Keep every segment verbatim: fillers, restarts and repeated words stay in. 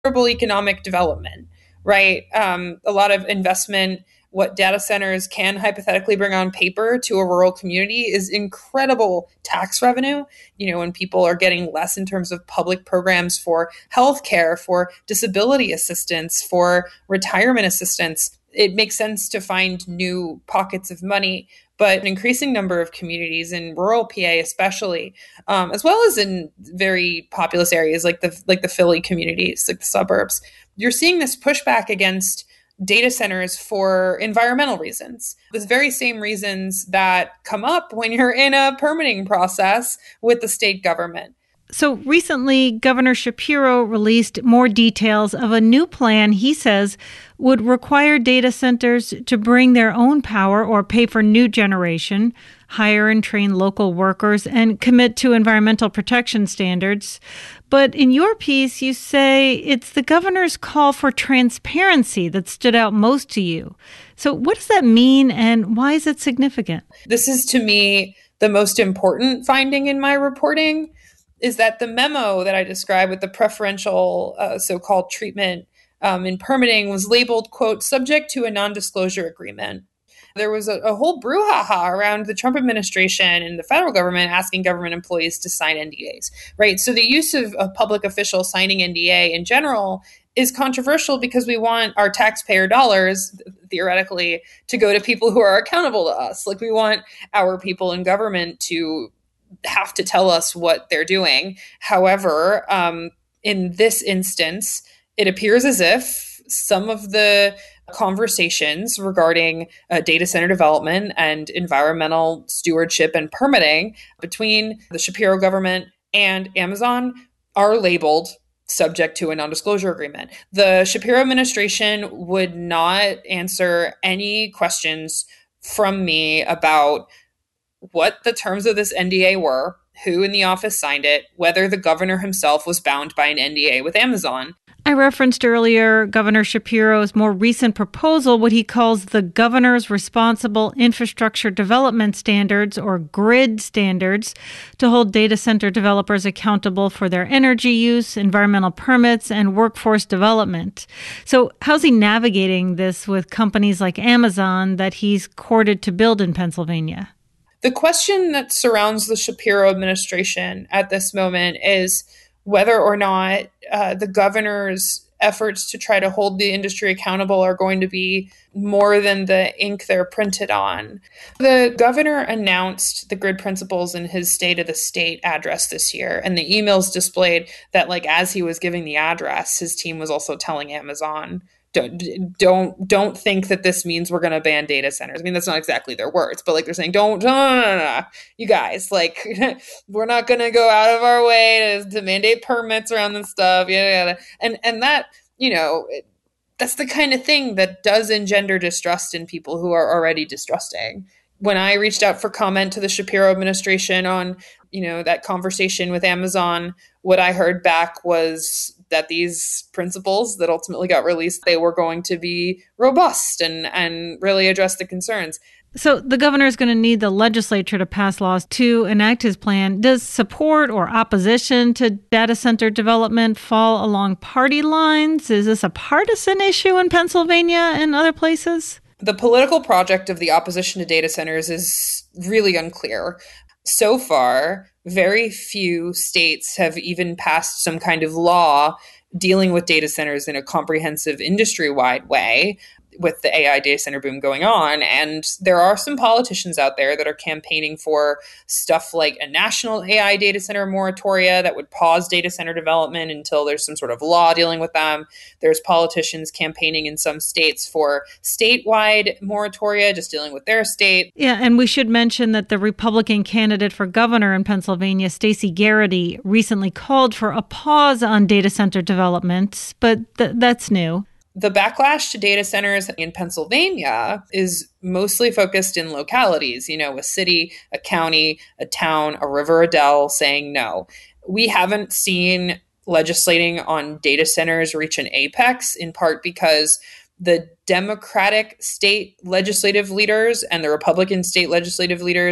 considerable economic development, right? Um, a lot of investment. What data centers can hypothetically bring on paper to a rural community is incredible tax revenue. You know, when people are getting less in terms of public programs for healthcare, for disability assistance, for retirement assistance, it makes sense to find new pockets of money. But an increasing number of communities in rural P A, especially, um, as well as in very populous areas like the like the Philly communities, like the suburbs, you're seeing this pushback against data centers for environmental reasons. The very same reasons that come up when you're in a permitting process with the state government. So recently, Governor Shapiro released more details of a new plan he says would require data centers to bring their own power or pay for new generation, hire and train local workers, and commit to environmental protection standards. But in your piece, you say it's the governor's call for transparency that stood out most to you. So what does that mean, and why is it significant? This is, to me, the most important finding in my reporting, is that the memo that I described with the preferential uh, so-called treatment um, in permitting was labeled, quote, subject to a non-disclosure agreement. There was a, a whole brouhaha around the Trump administration and the federal government asking government employees to sign N D As, right? So the use of a public official signing N D A in general is controversial because we want our taxpayer dollars, theoretically, to go to people who are accountable to us. Like, we want our people in government to have to tell us what they're doing. However, um, in this instance, it appears as if some of the conversations regarding uh, data center development and environmental stewardship and permitting between the Shapiro government and Amazon are labeled subject to a non-disclosure agreement. The Shapiro administration would not answer any questions from me about what the terms of this N D A were, who in the office signed it, whether the governor himself was bound by an N D A with Amazon. I referenced earlier Governor Shapiro's more recent proposal, what he calls the Governor's Responsible Infrastructure Development Standards, or GRID standards, to hold data center developers accountable for their energy use, environmental permits, and workforce development. So how's he navigating this with companies like Amazon that he's courted to build in Pennsylvania? The question that surrounds the Shapiro administration at this moment is whether or not uh, the governor's efforts to try to hold the industry accountable are going to be more than the ink they're printed on. The governor announced the GRID principles in his State of the State address this year, and the emails displayed that, like, as he was giving the address, his team was also telling Amazon, Don't don't don't think that this means we're going to ban data centers. I mean, that's not exactly their words, but like they're saying, don't, no, no, no, no. You guys, like, we're not going to go out of our way to, to mandate permits around this stuff. Yada, yada. And and that, you know, that's the kind of thing that does engender distrust in people who are already distrusting. When I reached out for comment to the Shapiro administration on, you know, that conversation with Amazon, what I heard back was that these principles that ultimately got released, they were going to be robust and, and really address the concerns. So the governor is going to need the legislature to pass laws to enact his plan. Does support or opposition to data center development fall along party lines? Is this a partisan issue in Pennsylvania and other places? The political project of the opposition to data centers is really unclear. So far, very few states have even passed some kind of law dealing with data centers in a comprehensive industry-wide way, with the A I data center boom going on. And there are some politicians out there that are campaigning for stuff like a national A I data center moratoria that would pause data center development until there's some sort of law dealing with them. There's politicians campaigning in some states for statewide moratoria, just dealing with their state. Yeah, and we should mention that the Republican candidate for governor in Pennsylvania, Stacey Garrity, recently called for a pause on data center development, but th- that's new. The backlash to data centers in Pennsylvania is mostly focused in localities, you know, a city, a county, a town, a river, a dell saying no. We haven't seen legislating on data centers reach an apex, in part because the Democratic state legislative leaders and the Republican state legislative leaders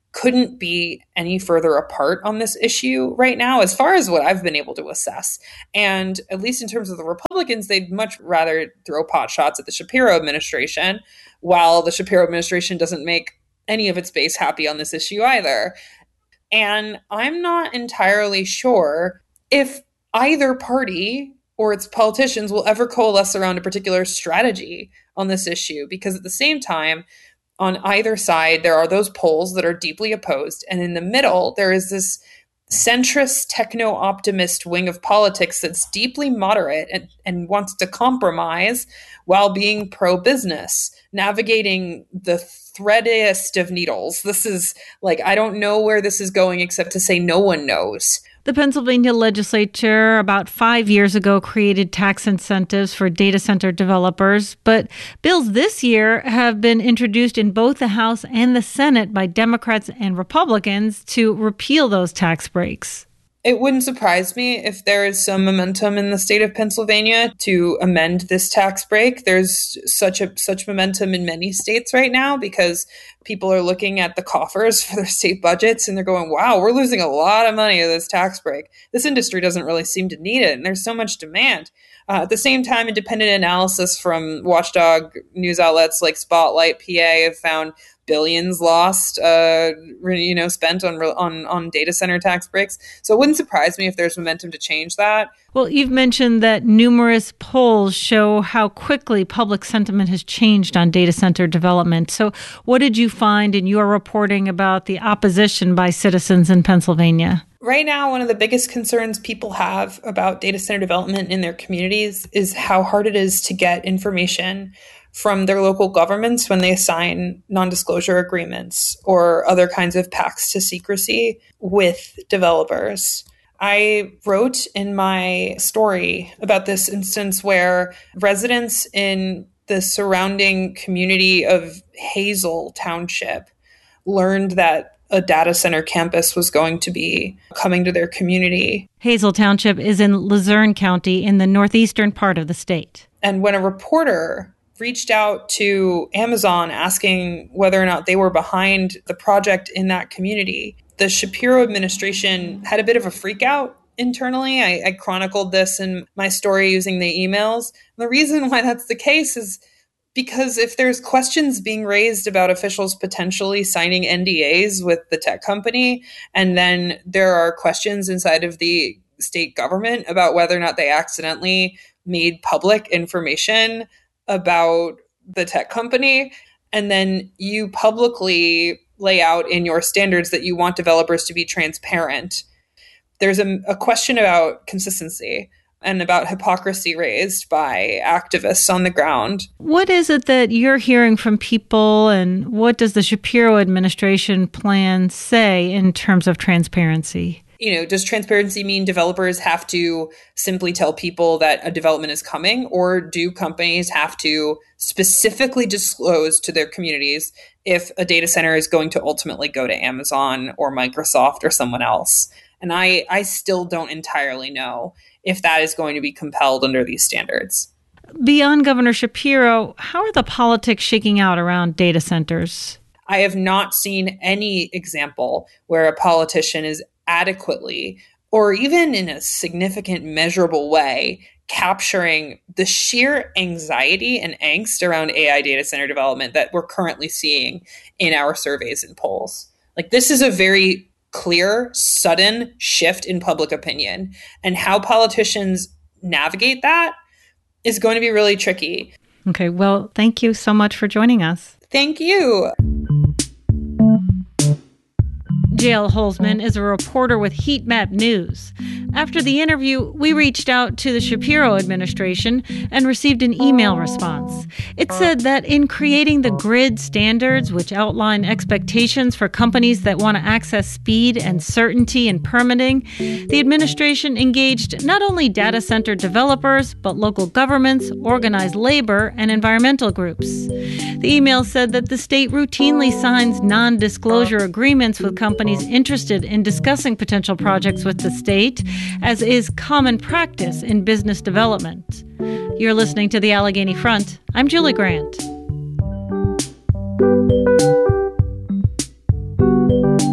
couldn't be any further apart on this issue right now, as far as what I've been able to assess. And at least in terms of the Republicans, they'd much rather throw pot shots at the Shapiro administration, while the Shapiro administration doesn't make any of its base happy on this issue either. And I'm not entirely sure if either party or its politicians will ever coalesce around a particular strategy on this issue, because at the same time, on either side, there are those poles that are deeply opposed. And in the middle, there is this centrist techno-optimist wing of politics that's deeply moderate and, and wants to compromise while being pro-business, navigating the threadiest of needles. This is like, I don't know where this is going except to say no one knows. The Pennsylvania legislature about five years ago created tax incentives for data center developers, but bills this year have been introduced in both the House and the Senate by Democrats and Republicans to repeal those tax breaks. It wouldn't surprise me if there is some momentum in the state of Pennsylvania to amend this tax break. There's such a such momentum in many states right now because people are looking at the coffers for their state budgets and they're going, wow, we're losing a lot of money with this tax break. This industry doesn't really seem to need it, and there's so much demand. Uh, at the same time, independent analysis from watchdog news outlets like Spotlight P A have found billions lost, uh, you know, spent on on on data center tax breaks. So it wouldn't surprise me if there's momentum to change that. Well, you've mentioned that numerous polls show how quickly public sentiment has changed on data center development. So what did you find in your reporting about the opposition by citizens in Pennsylvania? Right now, one of the biggest concerns people have about data center development in their communities is how hard it is to get information from their local governments when they sign non-disclosure agreements or other kinds of pacts to secrecy with developers. I wrote in my story about this instance where residents in the surrounding community of Hazel Township learned that a data center campus was going to be coming to their community. Hazel Township is in Luzerne County in the northeastern part of the state. And when a reporter reached out to Amazon asking whether or not they were behind the project in that community, the Shapiro administration had a bit of a freak out internally. I, I chronicled this in my story using the emails. And the reason why that's the case is because if there's questions being raised about officials potentially signing N D As with the tech company, and then there are questions inside of the state government about whether or not they accidentally made public information about the tech company, and then you publicly lay out in your standards that you want developers to be transparent, there's a, a question about consistency and about hypocrisy raised by activists on the ground. What is it that you're hearing from people, and what does the Shapiro administration plan say in terms of transparency? You know, does transparency mean developers have to simply tell people that a development is coming, or do companies have to specifically disclose to their communities if a data center is going to ultimately go to Amazon or Microsoft or someone else? And I, I still don't entirely know if that is going to be compelled under these standards. Beyond Governor Shapiro, how are the politics shaking out around data centers? I have not seen any example where a politician is adequately, or even in a significant measurable way, capturing the sheer anxiety and angst around A I data center development that we're currently seeing in our surveys and polls. Like, this is a very clear, sudden shift in public opinion, and how politicians navigate that is going to be really tricky. Okay, well, thank you so much for joining us. Thank you. J L Holzman is a reporter with Heat Map News. After the interview, we reached out to the Shapiro administration and received an email response. It said that in creating the grid standards, which outline expectations for companies that want to access speed and certainty in permitting, the administration engaged not only data center developers, but local governments, organized labor, and environmental groups. The email said that the state routinely signs non-disclosure agreements with companies interested in discussing potential projects with the state, as is common practice in business development. You're listening to The Allegheny Front. I'm Julie Grant.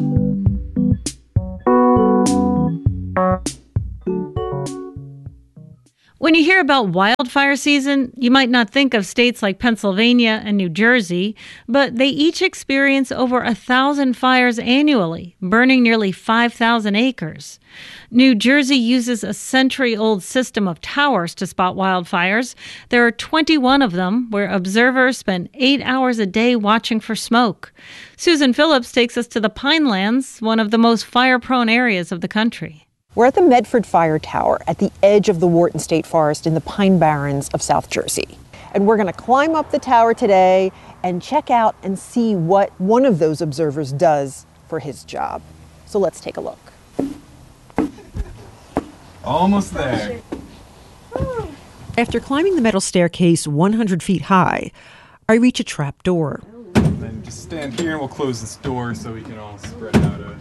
When you hear about wildfire season, you might not think of states like Pennsylvania and New Jersey, but they each experience over a thousand fires annually, burning nearly five thousand acres. New Jersey uses a century-old system of towers to spot wildfires. There are twenty-one of them, where observers spend eight hours a day watching for smoke. Susan Phillips takes us to the Pinelands, one of the most fire-prone areas of the country. We're at the Medford Fire Tower at the edge of the Wharton State Forest in the Pine Barrens of South Jersey. And we're going to climb up the tower today and check out and see what one of those observers does for his job. So let's take a look. Almost there. After climbing the metal staircase one hundred feet high, I reach a trap door. And then just stand here and we'll close this door so we can all spread out a...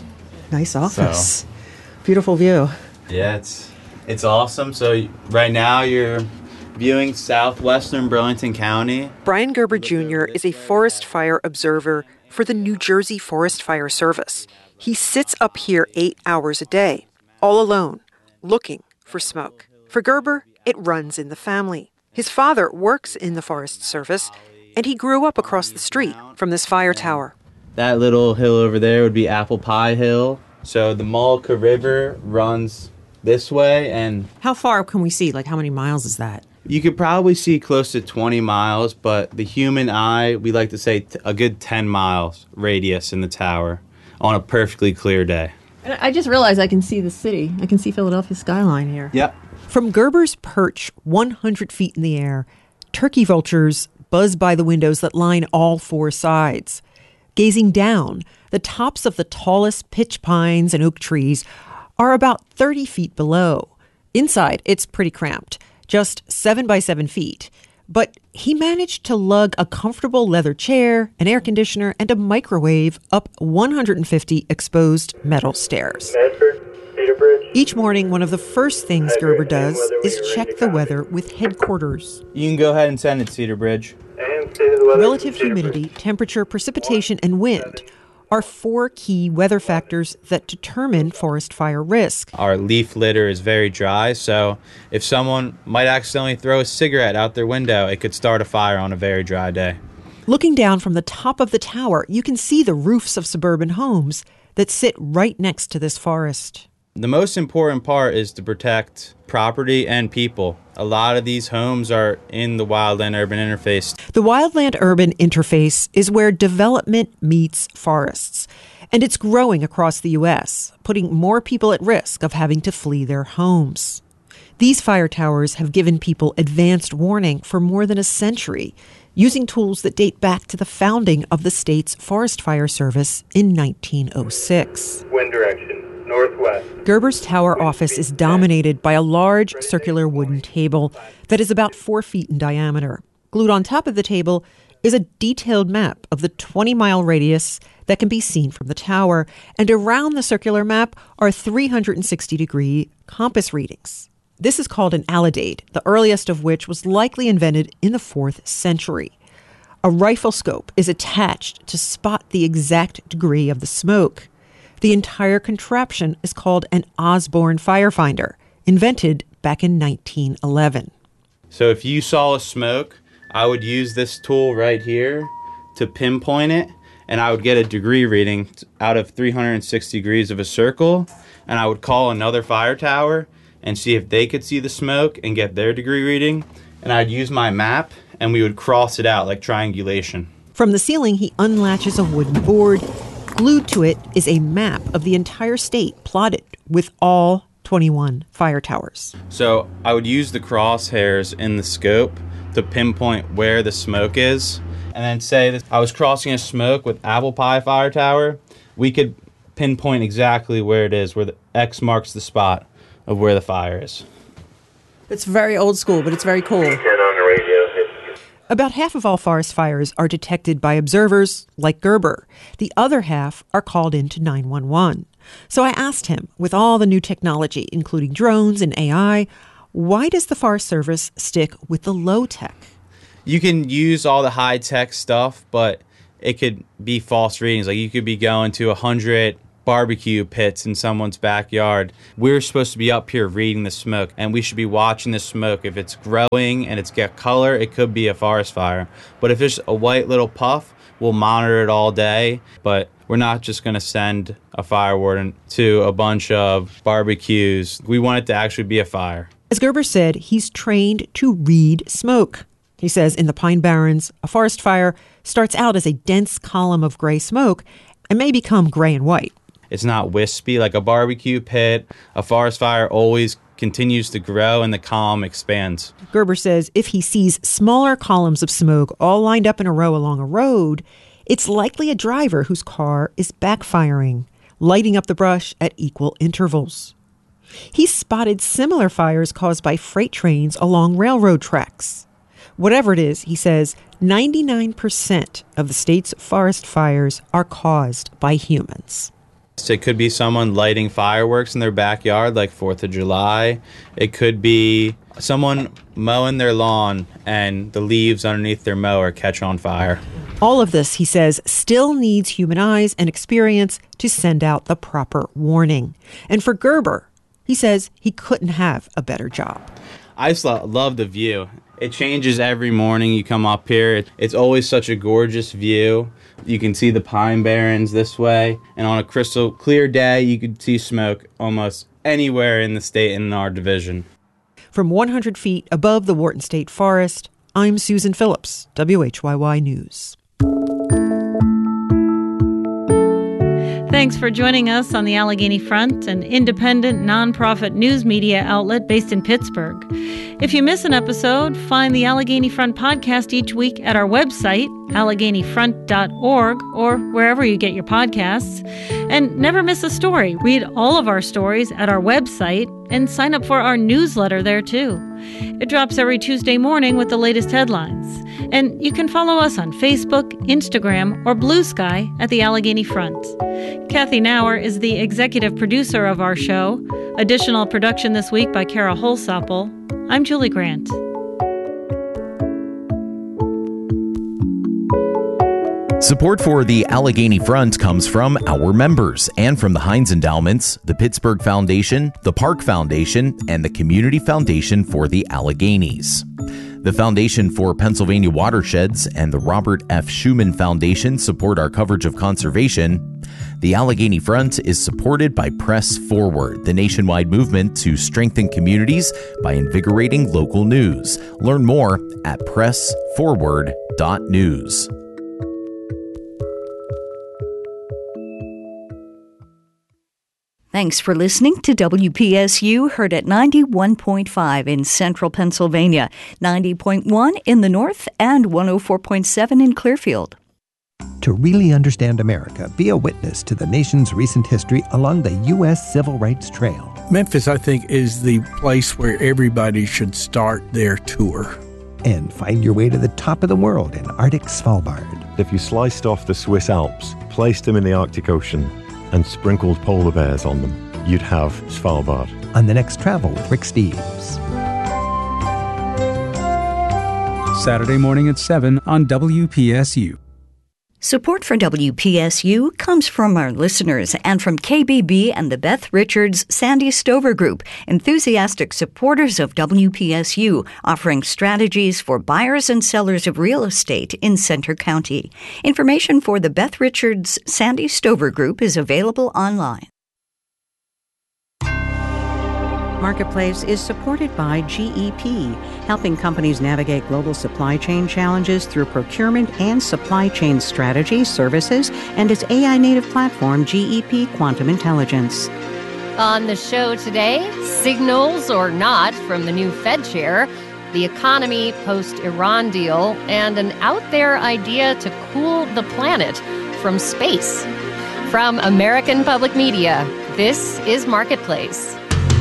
Nice office. So. Beautiful view. Yeah, it's it's awesome. So right now you're viewing southwestern Burlington County. Brian Gerber Junior is a forest fire observer for the New Jersey Forest Fire Service. He sits up here eight hours a day, all alone, looking for smoke. For Gerber, it runs in the family. His father works in the Forest Service, and he grew up across the street from this fire tower. That little hill over there would be Apple Pie Hill. So the Mullica River runs this way, and... How far can we see? Like, how many miles is that? You could probably see close to twenty miles, but the human eye, we like to say t- a good ten miles radius in the tower on a perfectly clear day. And I just realized I can see the city. I can see Philadelphia skyline here. Yep. From Gerber's perch, one hundred feet in the air, turkey vultures buzz by the windows that line all four sides. Gazing down, the tops of the tallest pitch pines and oak trees are about thirty feet below. Inside, it's pretty cramped, just seven by seven feet. But he managed to lug a comfortable leather chair, an air conditioner, and a microwave up one hundred fifty exposed metal stairs. Medford, Cedar Bridge. Each morning, one of the first things Gerber does is check the weather with headquarters. You can go ahead and send it, Cedar Bridge. And state of the weather. Relative humidity, temperature, precipitation, and wind are four key weather factors that determine forest fire risk. Our leaf litter is very dry, so if someone might accidentally throw a cigarette out their window, it could start a fire on a very dry day. Looking down from the top of the tower, you can see the roofs of suburban homes that sit right next to this forest. The most important part is to protect property and people. A lot of these homes are in the wildland-urban interface. The wildland-urban interface is where development meets forests, and it's growing across the U S, putting more people at risk of having to flee their homes. These fire towers have given people advanced warning for more than a century, using tools that date back to the founding of the state's Forest Fire Service in nineteen oh six. Wind direction, northwest. Gerber's tower office is dominated by a large circular wooden table that is about four feet in diameter. Glued on top of the table is a detailed map of the twenty-mile radius that can be seen from the tower, and around the circular map are three hundred sixty degree compass readings. This is called an alidade, the earliest of which was likely invented in the fourth century. A rifle scope is attached to spot the exact degree of the smoke. The entire contraption is called an Osborne firefinder, invented back in nineteen eleven. So if you saw a smoke, I would use this tool right here to pinpoint it, and I would get a degree reading out of three hundred sixty degrees of a circle, and I would call another fire tower and see if they could see the smoke and get their degree reading, and I'd use my map, and we would cross it out like triangulation. From the ceiling, he unlatches a wooden board. Glued to it is a map of the entire state plotted with all twenty-one fire towers. So I would use the crosshairs in the scope to pinpoint where the smoke is, and then say that I was crossing a smoke with Apple Pie Fire Tower, we could pinpoint exactly where it is, where the X marks the spot of where the fire is. It's very old school, but it's very cool. ten on the radio. About half of all forest fires are detected by observers like Gerber. The other half are called into nine one one. So I asked him, with all the new technology, including drones and A I, why does the Forest Service stick with the low tech? You can use all the high-tech stuff, but it could be false readings. Like you could be going to one hundred barbecue pits in someone's backyard. We're supposed to be up here reading the smoke, and we should be watching the smoke. If it's growing and it's got color, it could be a forest fire. But if it's a white little puff, we'll monitor it all day. But we're not just going to send a fire warden to a bunch of barbecues. We want it to actually be a fire. As Gerber said, he's trained to read smoke. He says in the Pine Barrens, a forest fire starts out as a dense column of gray smoke and may become gray and white. It's not wispy like a barbecue pit. A forest fire always continues to grow and the column expands. Gerber says if he sees smaller columns of smoke all lined up in a row along a road, it's likely a driver whose car is backfiring, lighting up the brush at equal intervals. He's spotted similar fires caused by freight trains along railroad tracks. Whatever it is, he says, ninety-nine percent of the state's forest fires are caused by humans. It could be someone lighting fireworks in their backyard like fourth of July. It could be someone mowing their lawn and the leaves underneath their mower catch on fire. All of this, he says, still needs human eyes and experience to send out the proper warning. And for Gerber, he says he couldn't have a better job. I just love the view. It changes every morning you come up here. It's always such a gorgeous view. You can see the Pine Barrens this way, and on a crystal clear day, you could see smoke almost anywhere in the state and in our division. From one hundred feet above the Wharton State Forest, I'm Susan Phillips, W H Y Y News. Thanks for joining us on the Allegheny Front, an independent, nonprofit news media outlet based in Pittsburgh. If you miss an episode, find the Allegheny Front podcast each week at our website, allegheny front dot org, or wherever you get your podcasts. And never miss a story. Read all of our stories at our website and sign up for our newsletter there, too. It drops every Tuesday morning with the latest headlines. And you can follow us on Facebook, Instagram, or Blue Sky at the Allegheny Front. Kathy Nauer is the executive producer of our show. Additional production this week by Kara Holsapple. I'm Julie Grant. Support for the Allegheny Front comes from our members and from the Heinz Endowments, the Pittsburgh Foundation, the Park Foundation, and the Community Foundation for the Alleghenies. The Foundation for Pennsylvania Watersheds and the Robert F. Schuman Foundation support our coverage of conservation. The Allegheny Front is supported by Press Forward, the nationwide movement to strengthen communities by invigorating local news. Learn more at press forward dot news. Thanks for listening to W P S U, heard at ninety-one point five in central Pennsylvania, ninety point one in the north, and one oh four point seven in Clearfield. To really understand America, be a witness to the nation's recent history along the U S Civil Rights Trail. Memphis, I think, is the place where everybody should start their tour. And find your way to the top of the world in Arctic Svalbard. If you sliced off the Swiss Alps, placed them in the Arctic Ocean, and sprinkled polar bears on them, you'd have Svalbard. On the next Travel with Rick Steves. Saturday morning at seven on W P S U. Support for W P S U comes from our listeners and from K B B and the Beth Richards Sandy Stover Group, enthusiastic supporters of W P S U, offering strategies for buyers and sellers of real estate in Centre County. Information for the Beth Richards Sandy Stover Group is available online. Marketplace is supported by G E P, helping companies navigate global supply chain challenges through procurement and supply chain strategy, services, and its A I-native platform, G E P Quantum Intelligence. On the show today, signals or not from the new Fed chair, the economy post-Iran deal, and an out-there idea to cool the planet from space. From American Public Media, this is Marketplace.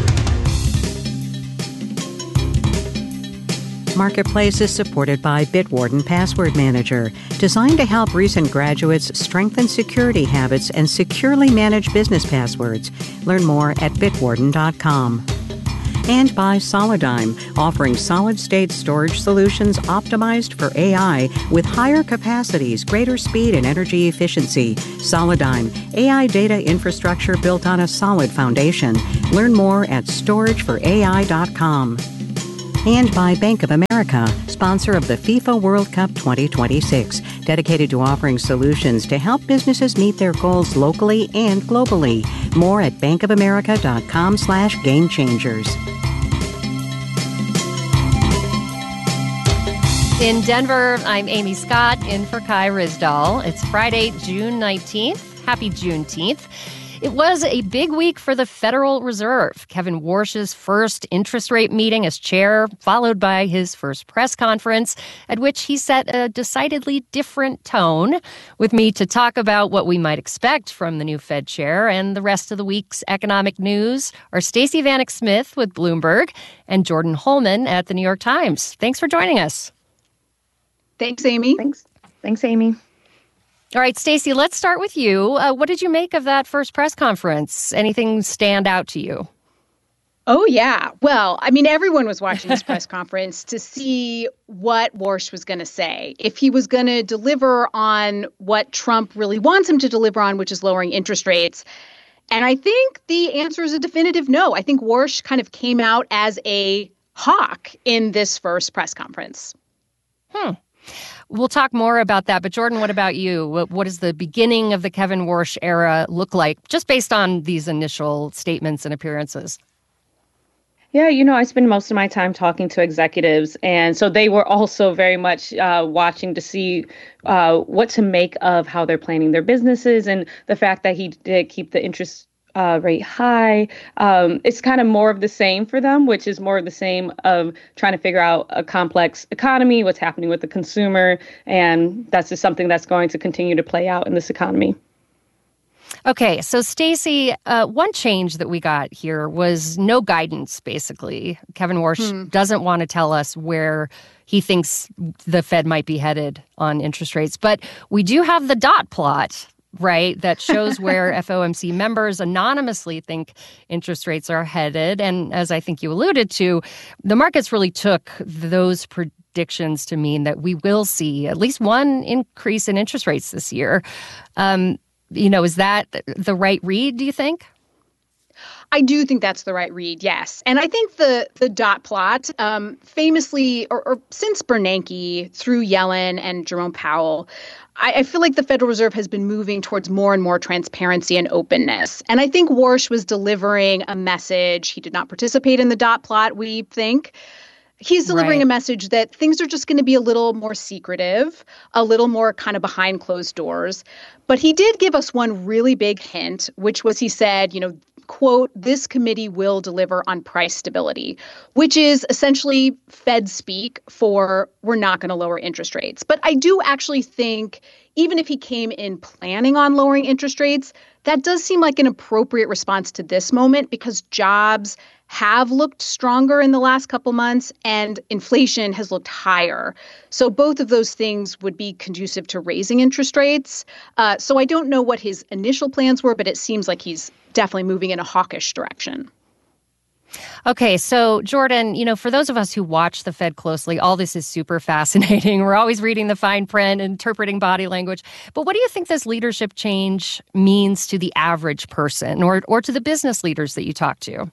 Marketplace is supported by Bitwarden Password Manager, designed to help recent graduates strengthen security habits and securely manage business passwords. Learn more at bitwarden dot com. And by Solidyme, offering solid-state storage solutions optimized for A I with higher capacities, greater speed, and energy efficiency. Solidyme, A I data infrastructure built on a solid foundation. Learn more at storage for A I dot com. And by Bank of America, sponsor of the FIFA World Cup twenty twenty-six, dedicated to offering solutions to help businesses meet their goals locally and globally. More at bankofamerica.com slash game changers. In Denver, I'm Amy Scott, in for Kai Ryssdal. It's Friday, June nineteenth. Happy Juneteenth. It was a big week for the Federal Reserve. Kevin Warsh's first interest rate meeting as chair, followed by his first press conference, at which he set a decidedly different tone. With me to talk about what we might expect from the new Fed chair and the rest of the week's economic news are Stacey Vanek Smith with Bloomberg and Jordan Holman at the New York Times. Thanks for joining us. Thanks, Amy. Thanks. Thanks, Amy. All right, Stacey, let's start with you. Uh, what did you make of that first press conference? Anything stand out to you? Oh, yeah. Well, I mean, everyone was watching this press conference to see what Warsh was going to say. If he was going to deliver on what Trump really wants him to deliver on, which is lowering interest rates. And I think the answer is a definitive no. I think Warsh kind of came out as a hawk in this first press conference. Hmm. We'll talk more about that. But Jordan, what about you? What, what does the beginning of the Kevin Warsh era look like, just based on these initial statements and appearances? Yeah, you know, I spend most of my time talking to executives, and so they were also very much uh, watching to see uh, what to make of how they're planning their businesses, and the fact that he did keep the interest Uh, rate high. Um, it's kind of more of the same for them, which is more of the same of trying to figure out a complex economy, what's happening with the consumer, and that's just something that's going to continue to play out in this economy. Okay, so Stacey, uh, one change that we got here was no guidance, basically. Kevin Warsh hmm. doesn't want to tell us where he thinks the Fed might be headed on interest rates, but we do have the dot plot, right, that shows where F O M C members anonymously think interest rates are headed. And as I think you alluded to, the markets really took those predictions to mean that we will see at least one increase in interest rates this year. Um, you know, is that the right read, do you think? I do think that's the right read, yes. And I think the the dot plot, um, famously, or, or since Bernanke, through Yellen and Jerome Powell, I, I feel like the Federal Reserve has been moving towards more and more transparency and openness. And I think Warsh was delivering a message. He did not participate in the dot plot, we think. He's delivering right. a message that things are just going to be a little more secretive, a little more kind of behind closed doors. But he did give us one really big hint, which was he said, you know, quote, this committee will deliver on price stability, which is essentially Fed speak for we're not going to lower interest rates. But I do actually think even if he came in planning on lowering interest rates, that does seem like an appropriate response to this moment because jobs have looked stronger in the last couple months and inflation has looked higher. So both of those things would be conducive to raising interest rates. Uh, so I don't know what his initial plans were, but it seems like he's definitely moving in a hawkish direction. Okay, so Jordan, you know, for those of us who watch the Fed closely, all this is super fascinating. We're always reading the fine print, interpreting body language. But what do you think this leadership change means to the average person or or to the business leaders that you talk to?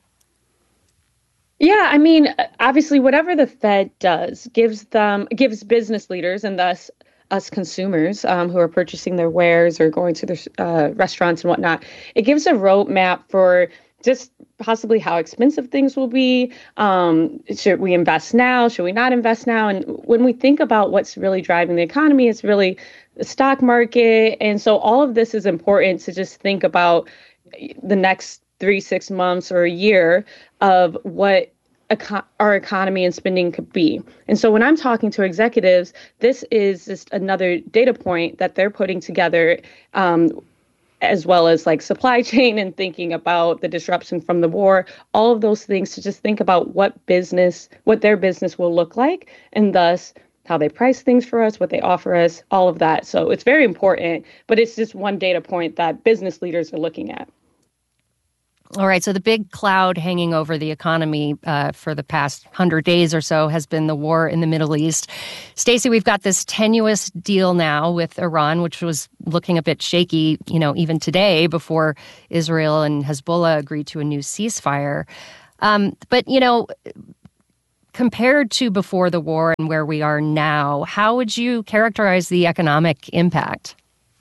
Yeah, I mean, obviously, whatever the Fed does gives them gives business leaders and thus us consumers um, who are purchasing their wares or going to their uh, restaurants and whatnot. It gives a roadmap for just possibly how expensive things will be. Um, should we invest now? Should we not invest now? And when we think about what's really driving the economy, it's really the stock market. And so all of this is important to just think about the next three, six months or a year of what eco- our economy and spending could be. And so when I'm talking to executives, this is just another data point that they're putting together, um, as well as like supply chain and thinking about the disruption from the war, all of those things to just think about what business, what their business will look like, and thus how they price things for us, what they offer us, all of that. So it's very important, but it's just one data point that business leaders are looking at. All right, so the big cloud hanging over the economy uh, for the past hundred days or so has been the war in the Middle East. Stacey, we've got this tenuous deal now with Iran, which was looking a bit shaky, you know, even today before Israel and Hezbollah agreed to a new ceasefire. Um, but, you know, compared to before the war and where we are now, how would you characterize the economic impact?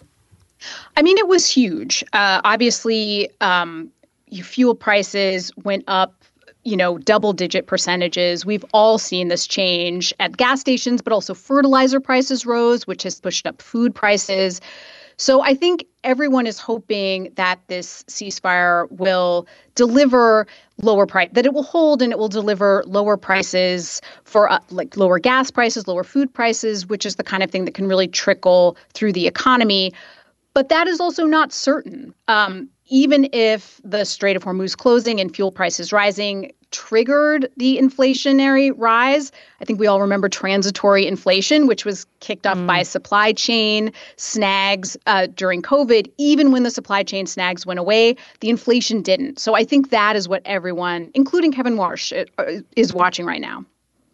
I mean, it was huge. Uh, obviously, um, fuel prices went up, you know, double digit percentages. We've all seen this change at gas stations, but also fertilizer prices rose, which has pushed up food prices. So I think everyone is hoping that this ceasefire will deliver lower price, that it will hold and it will deliver lower prices for uh, like lower gas prices, lower food prices, which is the kind of thing that can really trickle through the economy. But that is also not certain. Um, even if the Strait of Hormuz closing and fuel prices rising triggered the inflationary rise, I think we all remember transitory inflation, which was kicked up mm. by supply chain snags uh, during COVID. Even when the supply chain snags went away, the inflation didn't. So I think that is what everyone, including Kevin Warsh, is watching right now.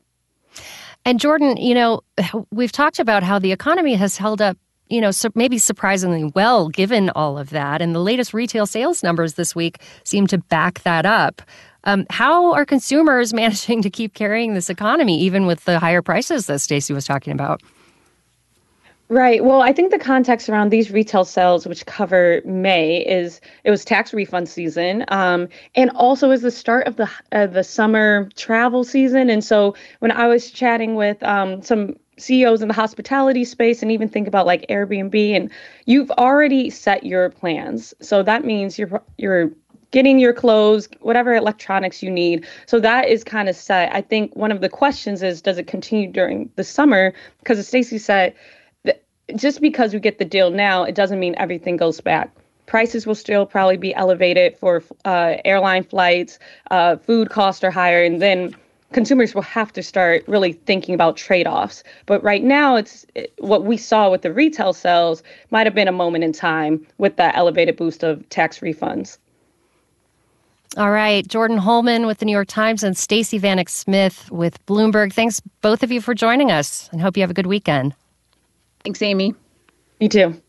And Jordan, you know, we've talked about how the economy has held up, you know, so maybe surprisingly well, given all of that. And the latest retail sales numbers this week seem to back that up. Um, how are consumers managing to keep carrying this economy, even with the higher prices that Stacey was talking about? Right. Well, I think the context around these retail sales, which cover May, is it was tax refund season, um, and also is the start of the uh, the summer travel season. And so when I was chatting with um, some C E Os in the hospitality space, and even think about like Airbnb, and you've already set your plans. So that means you're you're getting your clothes, whatever electronics you need. So that is kind of set. I think one of the questions is, does it continue during the summer? Because as Stacey said, just because we get the deal now, it doesn't mean everything goes back. Prices will still probably be elevated for uh, airline flights. Uh, food costs are higher, and then consumers will have to start really thinking about trade-offs. But right now, it's it, what we saw with the retail sales might have been a moment in time with that elevated boost of tax refunds. All right. Jordan Holman with the New York Times and Stacey Vanek Smith with Bloomberg. Thanks, both of you, for joining us, and hope you have a good weekend. Thanks, Amy. You too.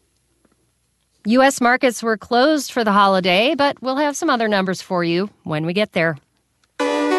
U S markets were closed for the holiday, but we'll have some other numbers for you when we get there.